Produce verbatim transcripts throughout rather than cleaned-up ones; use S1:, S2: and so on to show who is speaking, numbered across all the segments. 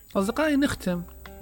S1: أصدقائي، نختم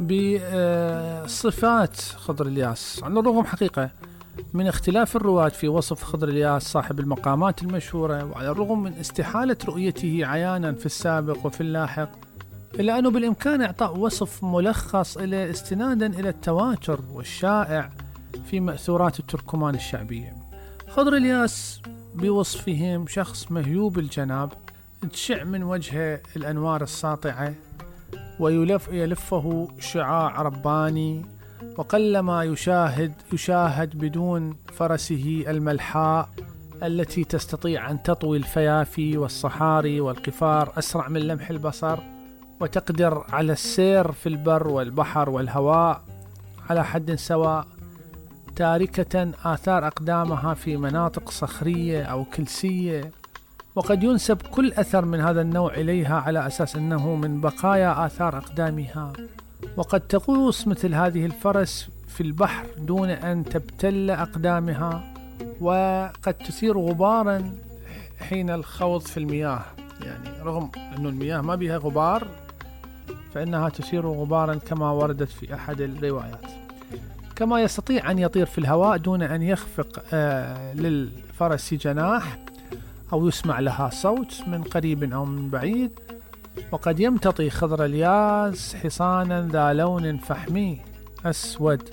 S1: بصفات خضر الياس. على الرغم حقيقة من اختلاف الرواة في وصف خضر الياس صاحب المقامات المشهورة، وعلى الرغم من استحالة رؤيته عيانا في السابق وفي اللاحق، إلا أنه بالإمكان إعطاء وصف ملخص إلى استنادا إلى التواتر والشائع في مأثورات التركمان الشعبية. خضر الياس بوصفهم شخص مهيوب الجناب، تشع من وجهه الأنوار الساطعة، ويلف يلفه شعاع رباني، وقلما يشاهد يشاهد بدون فرسه الملحاء التي تستطيع أن تطوي الفيافي والصحاري والقفار أسرع من لمح البصر، وتقدر على السير في البر والبحر والهواء على حد سواء، تاركة آثار أقدامها في مناطق صخرية أو كلسية، وقد ينسب كل أثر من هذا النوع إليها على أساس أنه من بقايا آثار أقدامها. وقد تغوص مثل هذه الفرس في البحر دون أن تبتل أقدامها، وقد تثير غبارا حين الخوض في المياه، يعني رغم أن المياه ما بها غبار فإنها تثير غبارا كما وردت في أحد الروايات. كما يستطيع أن يطير في الهواء دون أن يخفق آه للفرس جناح أو يسمع لها صوت من قريب أو من بعيد. وقد يمتطي خضر الياس حصانا ذا لون فحمي أسود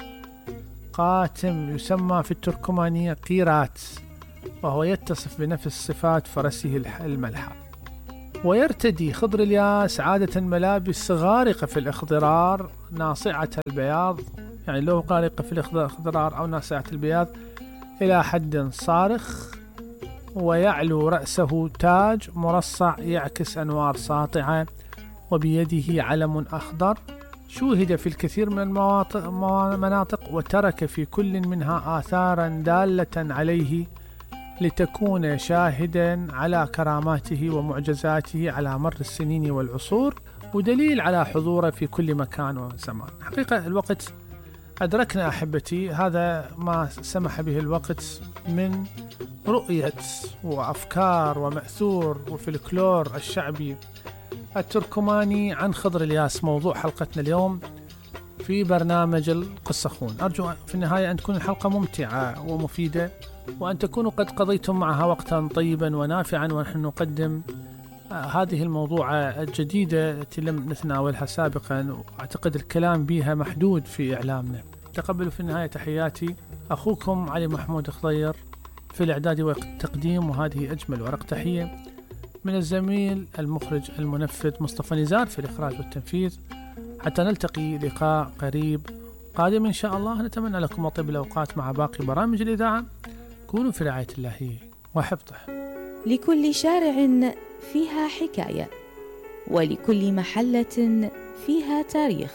S1: قاتم يسمى في التركمانية قيرات، وهو يتصف بنفس صفات فرسه الملحى. ويرتدي خضر الياس عادة ملابس غارقة في الإخضرار ناصعة البياض، يعني له غارقة في الإخضرار أو ناصعة البياض إلى حد صارخ، ويعلو رأسه تاج مرصع يعكس أنوار ساطعة، وبيده علم أخضر شوهد في الكثير من المناطق، وترك في كل منها آثارا دالة عليه لتكون شاهدا على كراماته ومعجزاته على مر السنين والعصور، ودليل على حضوره في كل مكان وزمان. حقيقة الوقت أدركنا أحبتي، هذا ما سمح به الوقت من رؤية وأفكار ومأثور وفلكلور الشعبي التركماني عن خضر الياس، موضوع حلقتنا اليوم في برنامج القصة خون. أرجو في النهاية أن تكون الحلقة ممتعة ومفيدة، وأن تكونوا قد قضيتم معها وقتا طيبا ونافعا، ونحن نقدم هذه الموضوع الجديدة التي لم نتناولها سابقا، وأعتقد الكلام بها محدود في إعلامنا. تقبلوا في النهاية تحياتي، أخوكم علي محمود خضير في الإعداد والتقديم، وهذه أجمل ورق تحية من الزميل المخرج المنفذ مصطفى نزار في الإخراج والتنفيذ. حتى نلتقي لقاء قريب قادم إن شاء الله، نتمنى لكم طيب الأوقات مع باقي برامج الإذاعة. كونوا في رعاية الله وحفظه.
S2: لكل شارع فيها حكاية، ولكل محلة فيها تاريخ.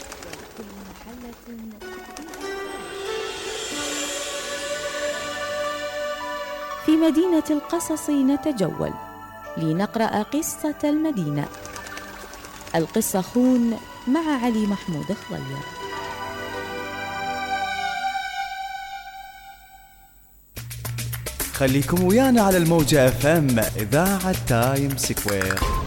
S2: في مدينة القصص نتجول لنقرأ قصة المدينة. القصة خون مع علي محمود خضير.
S3: خليكم ويانا على الموجة اف ام، إذاعة تايم سكوير.